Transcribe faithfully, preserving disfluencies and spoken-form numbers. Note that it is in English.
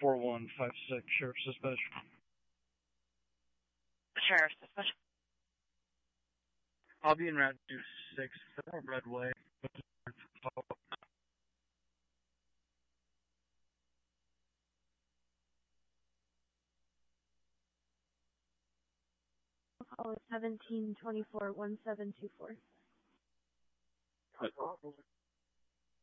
four one five six, Sheriff's Dispatch. Sheriff's Dispatch. I'll be in route two six, Redway. Call is seventeen twenty-four one seven two four.